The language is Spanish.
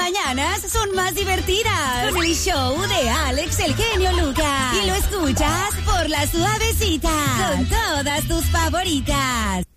mañanas son más divertidas con el show de Alex el Genio Lucas. Y lo escuchas por La Suavecita con todas tus favoritas.